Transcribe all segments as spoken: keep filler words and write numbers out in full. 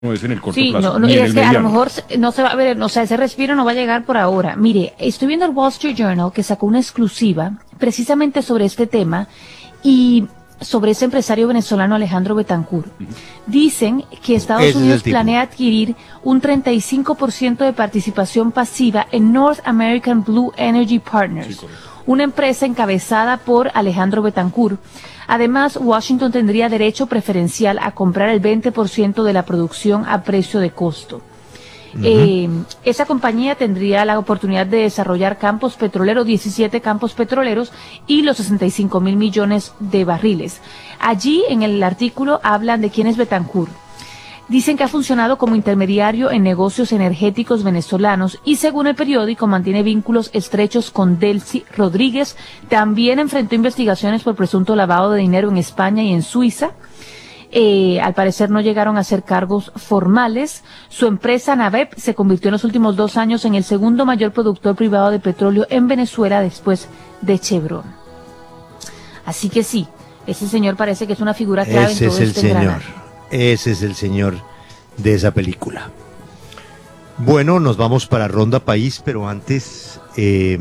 No es en el corto Sí, plazo, no, no, ni en es el que a lo mediano. mejor se- no se va a ver, o sea, ese respiro no va a llegar por ahora. Mire, estoy viendo el Wall Street Journal que sacó una exclusiva precisamente sobre este tema y sobre ese empresario venezolano Alejandro Betancourt. Dicen que Estados Ese es el Unidos tipo. planea adquirir un treinta y cinco por ciento de participación pasiva en North American Blue Energy Partners, Sí, correcto. una empresa encabezada por Alejandro Betancourt. Además, Washington tendría derecho preferencial a comprar el veinte por ciento de la producción a precio de costo. Eh, esa compañía tendría la oportunidad de desarrollar campos petroleros, diecisiete campos petroleros y los sesenta y cinco mil millones de barriles. Allí en el artículo hablan de quién es Betancourt. Dicen que ha funcionado como intermediario en negocios energéticos venezolanos y según el periódico mantiene vínculos estrechos con Delcy Rodríguez. También enfrentó investigaciones por presunto lavado de dinero en España y en Suiza. Eh, al parecer no llegaron a hacer cargos formales. Su empresa Navep se convirtió en los últimos dos años en el segundo mayor productor privado de petróleo en Venezuela después de Chevron. Así que sí, ese señor parece que es una figura clave Ese en todo es el este señor. engranaje. Ese es el señor de esa película. Bueno, nos vamos para Ronda País, pero antes... Eh...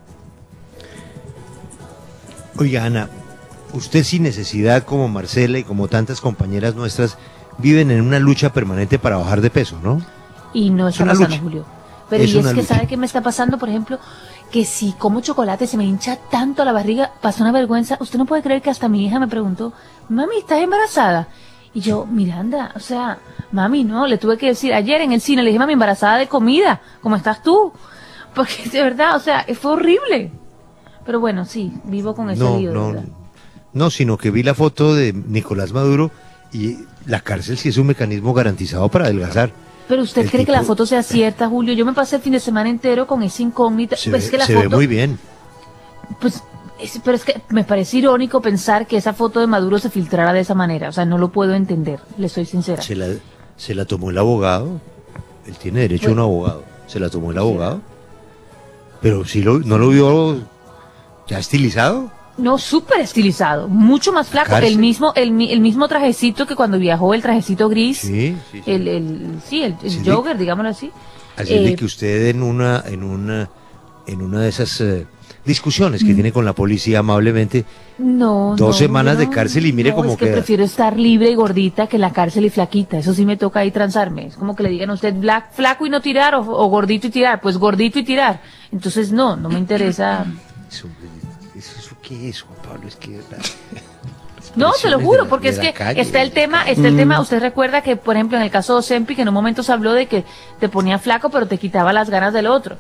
Oiga, Ana, usted sin necesidad, como Marcela y como tantas compañeras nuestras, viven en una lucha permanente para bajar de peso, ¿no? Y no Es está una pasando, lucha. Julio. Pero Es y es una que lucha. sabe qué me está pasando, por ejemplo, que si como chocolate se me hincha tanto la barriga, pasa una vergüenza. Usted no puede creer que hasta mi hija me preguntó, mami, ¿estás embarazada? Y yo, Miranda, o sea, mami, no, le tuve que decir ayer en el cine, le dije, mami, embarazada de comida, ¿cómo estás tú? Porque de verdad, o sea, fue horrible. Pero bueno, sí, vivo con ese No, lío, de no, verdad. no, sino que vi la foto de Nicolás Maduro y la cárcel sí es un mecanismo garantizado para adelgazar. Pero usted El cree que la tipo- foto sea cierta, Julio. Yo me pasé el fin de semana entero con esa incógnita. Se, Pues ve, es que la se foto, ve muy bien. Pues, es- pero es que me parece irónico pensar que esa foto de Maduro se filtrara de esa manera. O sea, no lo puedo entender, le soy sincera. Se la, se la tomó el abogado. Él tiene derecho a un abogado. Se la tomó el abogado. Pero si lo, no lo vio ya estilizado. No, súper estilizado, mucho más flaco. cárcel. El mismo, el, mi- el mismo trajecito que cuando viajó, el trajecito gris. Sí, sí, sí. El, el, sí, el, el Sí, jogger, digámoslo así. Así es de Eh, que usted en una, en una, en una de esas eh, discusiones que tiene con la policía amablemente, No, Dos no, semanas yo de no- cárcel y mire no, cómo es que queda. prefiero estar libre y gordita que en la cárcel y flaquita. Eso sí me toca ahí transarme. Es como que le digan a usted black, flaco y no tirar o, o gordito y tirar. Pues gordito y tirar. Entonces no, no me interesa. eso, eso, eso ¿qué es, Juan Pablo? Es que No, te lo expresiones juro, de la- porque de es la que calle. está el tema, está el tema, usted recuerda que, por ejemplo, en el caso de Ozempic, que en un momento se habló de que te ponía flaco, pero te quitaba las ganas del otro.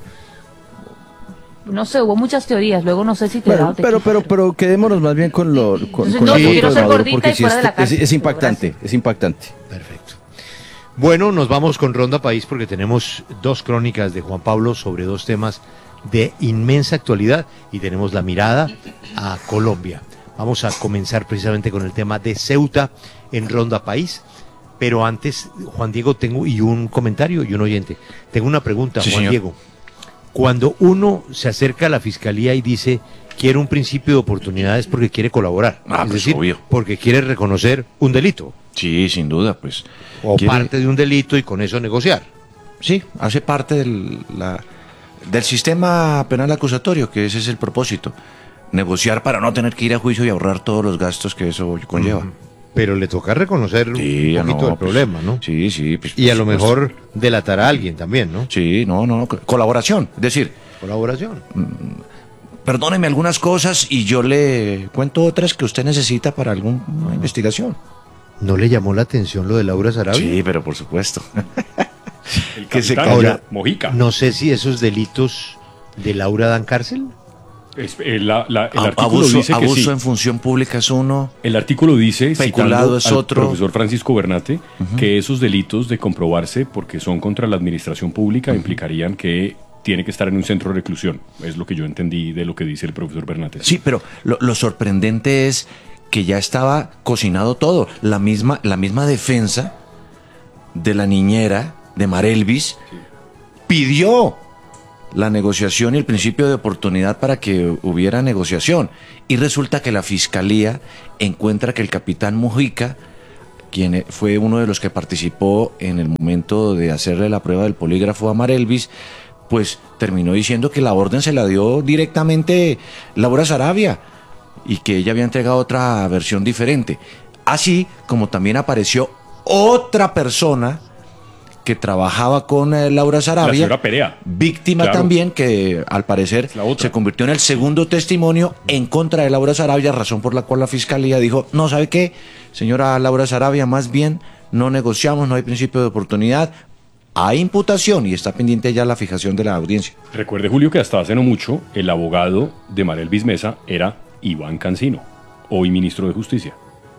No sé, hubo muchas teorías, luego no sé si te da Bueno, o te pero, quita, pero, pero quedémonos más bien con lo con, Entonces, con no, la yo foto quiero de ser Maduro, gordita porque y sí fuera es, de la es, cárcel, es pero impactante, gracias. es impactante. Perfecto. Bueno, nos vamos con Ronda País porque tenemos dos crónicas de Juan Pablo sobre dos temas de inmensa actualidad y tenemos la mirada a Colombia. Vamos a comenzar precisamente con el tema de Ceuta en Ronda País, pero antes, Juan Diego, tengo y un comentario y un oyente. Tengo una pregunta, Sí, Juan señor. Diego. Cuando uno se acerca a la fiscalía y dice quiere un principio de oportunidades porque quiere colaborar, Ah, es pues, decir, obvio. porque quiere reconocer un delito Sí, sin duda, pues. o quiere- parte de un delito y con eso negociar. Sí, hace parte del, la- del sistema penal acusatorio, que ese es el propósito. Negociar para no tener que ir a juicio y ahorrar todos los gastos que eso conlleva. Pero le toca reconocer Sí, un poquito no, el pues, problema, ¿no? Sí, sí. pues, Y a por lo supuesto. mejor delatar a alguien también, ¿no? Sí, no, no, co- colaboración. Es decir, Colaboración. perdóneme algunas cosas y yo le cuento otras que usted necesita para alguna investigación. ¿No le llamó la atención lo de Laura Sarabia? Sí, pero por supuesto. El que se capitán Ahora, Mojica. no sé si esos delitos de Laura dan cárcel. Es- eh, la- la- el A- artículo abuso dice que abuso sí. en función pública es uno. El artículo dice, Peculado citando es al otro. profesor Francisco Bernate, que esos delitos de comprobarse porque son contra la administración pública implicarían que tiene que estar en un centro de reclusión. Es lo que yo entendí de lo que dice el profesor Bernate. Sí, pero lo, lo sorprendente es que ya estaba cocinado todo. La misma, la misma defensa de la niñera de Marelvis pidió la negociación y el principio de oportunidad para que hubiera negociación. Y resulta que la fiscalía encuentra que el capitán Mujica quien fue uno de los que participó en el momento de hacerle la prueba del polígrafo a Marelvis, pues terminó diciendo que la orden se la dio directamente Laura Sarabia y que ella había entregado otra versión diferente. Así como también apareció otra persona que trabajaba con eh, Laura Sarabia, la señora Perea, víctima claro. también, que al parecer se convirtió en el segundo testimonio en contra de Laura Sarabia, razón por la cual la fiscalía dijo, no, ¿sabe qué? Señora Laura Sarabia, más bien no negociamos, no hay principio de oportunidad, hay imputación y está pendiente ya la fijación de la audiencia. Recuerde, Julio, que hasta hace no mucho el abogado de Marelvis Mesa era Iván Cancino, hoy ministro de Justicia.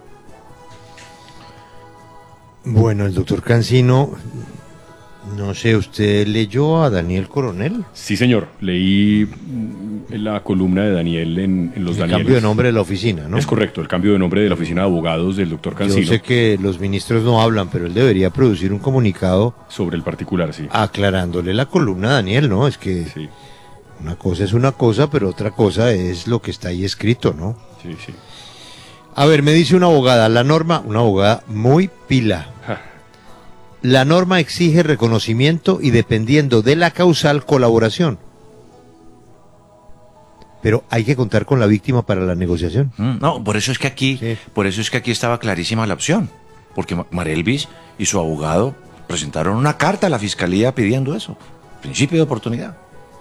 Bueno, el doctor Cancino, no sé, ¿usted leyó a Daniel Coronel? Sí, señor, leí mm, la columna de Daniel en, en Los El Danieles. cambio de nombre de la oficina, ¿no? Es correcto, el cambio de nombre de la oficina de abogados del doctor Cancino. Yo sé que los ministros no hablan, pero él debería producir un comunicado sobre el particular, sí. aclarándole la columna a Daniel, ¿no? Es que Sí, una cosa es una cosa, pero otra cosa es lo que está ahí escrito, ¿no? sí, sí. A ver, me dice una abogada, la norma, una abogada muy pila. Ja. La norma exige reconocimiento y dependiendo de la causal, colaboración. Pero hay que contar con la víctima para la negociación. Mm, No, por eso es que aquí, Sí. por eso es que aquí estaba clarísima la opción, porque Ma- Marelvis y su abogado presentaron una carta a la fiscalía pidiendo eso, principio de oportunidad.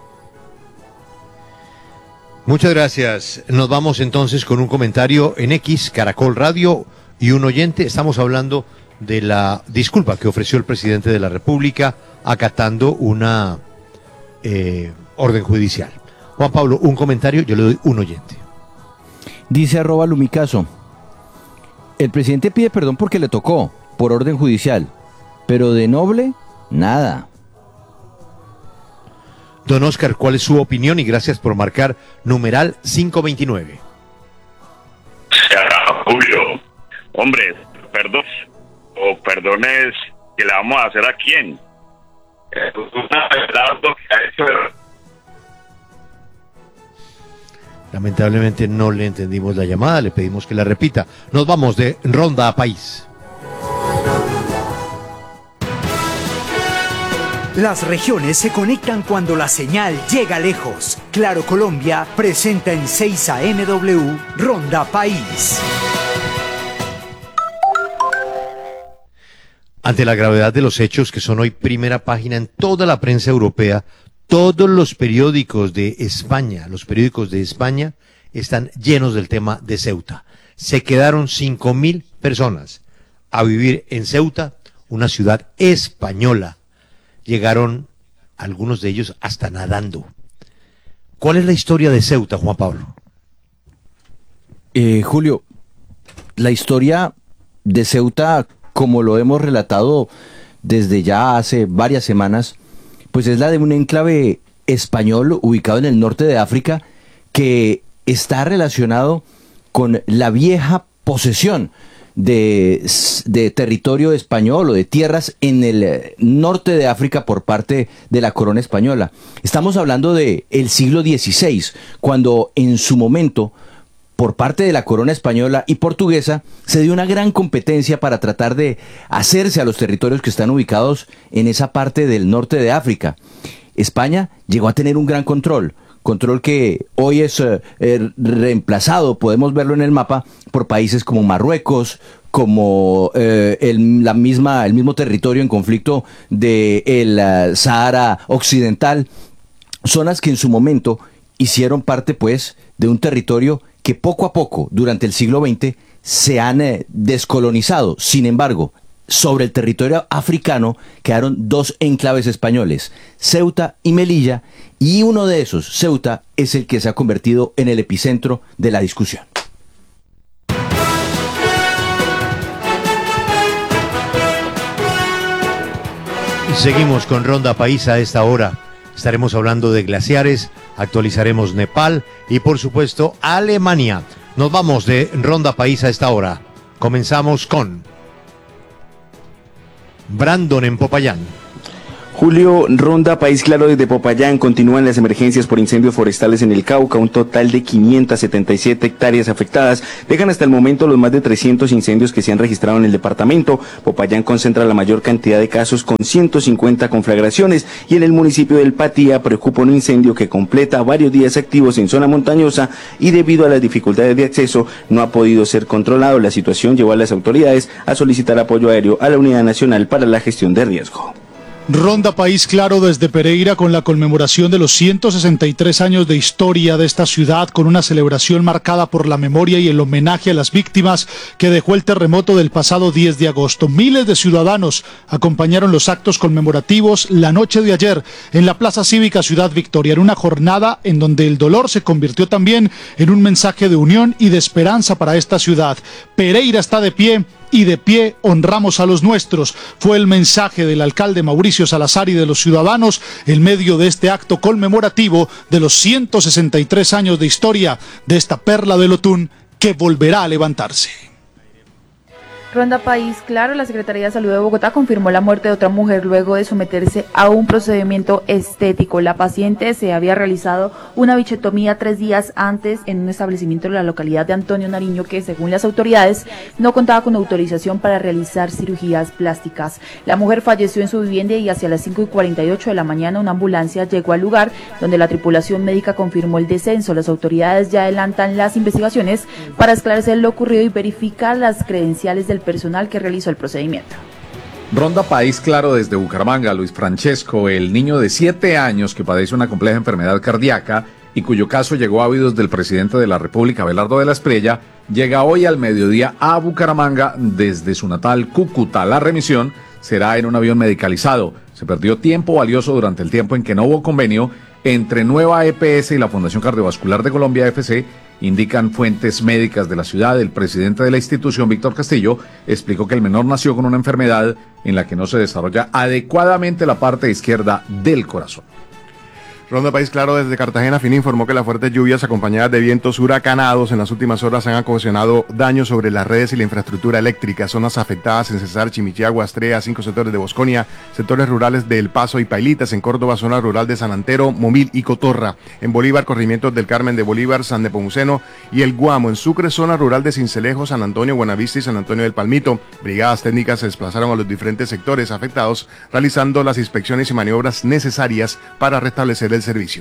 Muchas gracias. Nos vamos entonces con un comentario en X, Caracol Radio y un oyente. Estamos hablando de la disculpa que ofreció el presidente de la República acatando una eh, orden judicial. Juan Pablo, un comentario, yo le doy un oyente. Dice arroba Lumicaso. El presidente pide perdón porque le tocó, por orden judicial, pero de noble, nada. Don Oscar, ¿cuál es su opinión? Y gracias por marcar numeral quinientos veintinueve. Julio, hombre, perdón, o perdones que le vamos a hacer a quién. Es una verdad lo que ha hecho. Lamentablemente no le entendimos la llamada, le pedimos que la repita. Nos vamos de Ronda a País. Las regiones se conectan cuando la señal llega lejos. Claro Colombia presenta en seis A M W Ronda País. Ante la gravedad de los hechos que son hoy primera página en toda la prensa europea, todos los periódicos de España, los periódicos de España están llenos del tema de Ceuta. Se quedaron cinco mil personas a vivir en Ceuta, una ciudad española. Llegaron algunos de ellos hasta nadando. ¿Cuál es la historia de Ceuta, Juan Pablo? Eh, Julio, la historia de Ceuta, como lo hemos relatado desde ya hace varias semanas, pues es la de un enclave español ubicado en el norte de África que está relacionado con la vieja posesión de, de territorio español o de tierras en el norte de África por parte de la corona española. Estamos hablando del siglo dieciséis, cuando en su momento, por parte de la corona española y portuguesa, se dio una gran competencia para tratar de hacerse a los territorios que están ubicados en esa parte del norte de África. España llegó a tener un gran control, control que hoy es eh, eh, reemplazado, podemos verlo en el mapa, por países como Marruecos, como eh, el, la misma, el mismo territorio en conflicto del uh, Sahara Occidental, zonas que en su momento hicieron parte pues de un territorio que poco a poco durante el siglo veinte se han eh, descolonizado. Sin embargo, sobre el territorio africano quedaron dos enclaves españoles, Ceuta y Melilla, y uno de esos, Ceuta, es el que se ha convertido en el epicentro de la discusión. Seguimos con Ronda País a esta hora. Estaremos hablando de glaciares, actualizaremos Nepal y por supuesto Alemania. Nos vamos de Ronda País a esta hora. Comenzamos con Brandon en Popayán. Julio, Ronda País Claro desde Popayán. Continúan las emergencias por incendios forestales en el Cauca. Un total de quinientas setenta y siete hectáreas afectadas dejan hasta el momento los más de trescientos incendios que se han registrado en el departamento. Popayán concentra la mayor cantidad de casos con ciento cincuenta conflagraciones, y en el municipio del Patía preocupa un incendio que completa varios días activos en zona montañosa y debido a las dificultades de acceso no ha podido ser controlado. La situación llevó a las autoridades a solicitar apoyo aéreo a la Unidad Nacional para la Gestión de Riesgo. Ronda País Claro desde Pereira con la conmemoración de los ciento sesenta y tres años de historia de esta ciudad, con una celebración marcada por la memoria y el homenaje a las víctimas que dejó el terremoto del pasado diez de agosto. Miles de ciudadanos acompañaron los actos conmemorativos la noche de ayer en la Plaza Cívica Ciudad Victoria, en una jornada en donde el dolor se convirtió también en un mensaje de unión y de esperanza para esta ciudad. Pereira está de pie, y de pie honramos a los nuestros. Fue el mensaje del alcalde Mauricio Salazar y de los ciudadanos en medio de este acto conmemorativo de los ciento sesenta y tres años de historia de esta perla del Otún que volverá a levantarse. Ronda País Claro, la Secretaría de Salud de Bogotá confirmó la muerte de otra mujer luego de someterse a un procedimiento estético. La paciente se había realizado una bichectomía tres días antes en un establecimiento de la localidad de Antonio Nariño que, según las autoridades, no contaba con autorización para realizar cirugías plásticas. La mujer falleció en su vivienda y hacia las cinco y cuarenta y ocho de la mañana una ambulancia llegó al lugar donde la tripulación médica confirmó el descenso. Las autoridades ya adelantan las investigaciones para esclarecer lo ocurrido y verificar las credenciales del personal que realizó el procedimiento. Ronda País Claro desde Bucaramanga. Luis Francesco, el niño de siete años que padece una compleja enfermedad cardíaca y cuyo caso llegó a oídos del presidente de la República, Abelardo de la Espriella, llega hoy al mediodía a Bucaramanga desde su natal Cúcuta. La remisión será en un avión medicalizado. Se perdió tiempo valioso durante el tiempo en que no hubo convenio entre Nueva E P S y la Fundación Cardiovascular de Colombia, F C, indican fuentes médicas de la ciudad. El presidente de la institución, Víctor Castillo, explicó que el menor nació con una enfermedad en la que no se desarrolla adecuadamente la parte izquierda del corazón. Ronda País Claro desde Cartagena. FINA informó que las fuertes lluvias acompañadas de vientos huracanados en las últimas horas han ocasionado daños sobre las redes y la infraestructura eléctrica. Zonas afectadas en Cesar, Chimichiagua, Astrea, cinco sectores de Bosconia, sectores rurales de El Paso y Pailitas, en Córdoba, zona rural de San Antero, Momil y Cotorra. En Bolívar, corregimientos del Carmen de Bolívar, San Nepomuceno y El Guamo. En Sucre, zona rural de Cincelejo, San Antonio, Buenavista y San Antonio del Palmito. Brigadas técnicas se desplazaron a los diferentes sectores afectados, realizando las inspecciones y maniobras necesarias para restablecer el servicio.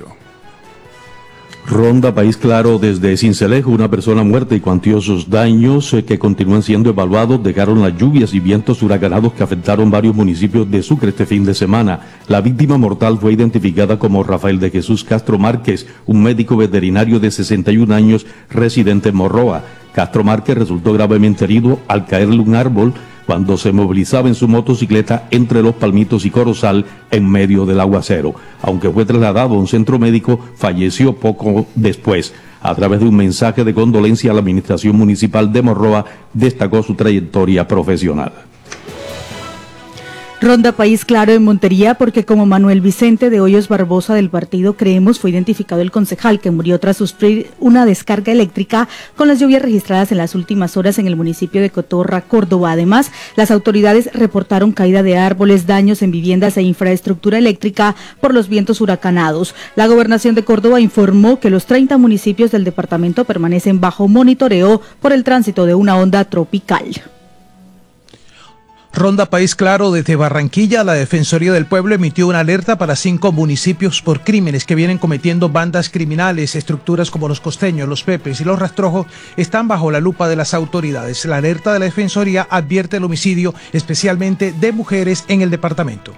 Ronda País Claro desde Cincelejo. Una persona muerta y cuantiosos daños eh, que continúan siendo evaluados dejaron las lluvias y vientos huracanados que afectaron varios municipios de Sucre este fin de semana. La víctima mortal fue identificada como Rafael de Jesús Castro Márquez, un médico veterinario de sesenta y un años residente en Morroa. Castro Márquez resultó gravemente herido al caerle un árbol cuando se movilizaba en su motocicleta entre Los Palmitos y Corozal en medio del aguacero. Aunque fue trasladado a un centro médico, falleció poco después. A través de un mensaje de condolencia a la Administración Municipal de Morroa, destacó su trayectoria profesional. Ronda País Claro en Montería, porque como Manuel Vicente de Hoyos Barbosa del partido Creemos fue identificado el concejal que murió tras sufrir una descarga eléctrica con las lluvias registradas en las últimas horas en el municipio de Cotorra, Córdoba. Además, las autoridades reportaron caída de árboles, daños en viviendas e infraestructura eléctrica por los vientos huracanados. La Gobernación de Córdoba informó que los treinta municipios del departamento permanecen bajo monitoreo por el tránsito de una onda tropical. Ronda País Claro desde Barranquilla. La Defensoría del Pueblo emitió una alerta para cinco municipios por crímenes que vienen cometiendo bandas criminales. Estructuras como los Costeños, los Pepes y los Rastrojos están bajo la lupa de las autoridades. La alerta de la Defensoría advierte el homicidio, especialmente de mujeres, en el departamento.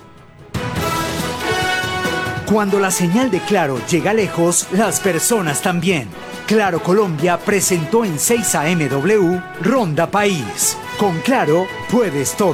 Cuando la señal de Claro llega lejos, las personas también. Claro Colombia presentó en seis A M W Ronda País. Con Claro puedes todo.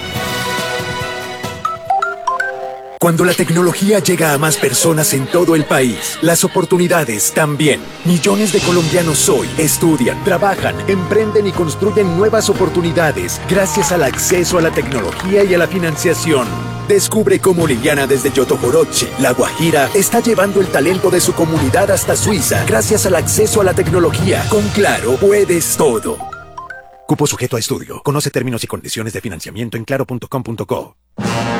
Cuando la tecnología llega a más personas en todo el país, las oportunidades también. Millones de colombianos hoy estudian, trabajan, emprenden y construyen nuevas oportunidades gracias al acceso a la tecnología y a la financiación. Descubre cómo Liliana desde Yotojoroche, La Guajira, está llevando el talento de su comunidad hasta Suiza gracias al acceso a la tecnología. Con Claro puedes todo. Cupo sujeto a estudio. Conoce términos y condiciones de financiamiento en claro punto com punto co.